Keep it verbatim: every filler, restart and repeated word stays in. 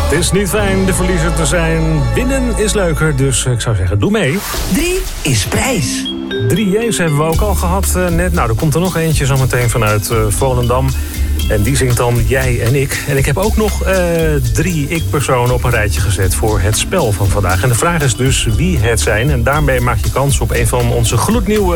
Het is niet fijn de verliezer te zijn. Winnen is leuker, dus ik zou zeggen, doe mee. Drie is prijs. Drie J's hebben we ook al gehad uh, net. Nou, er komt er nog eentje zometeen vanuit uh, Volendam. En die zingt dan Jij en Ik. En ik heb ook nog uh, drie ik-personen op een rijtje gezet voor het spel van vandaag. En de vraag is dus wie het zijn. En daarmee maak je kans op een van onze gloednieuwe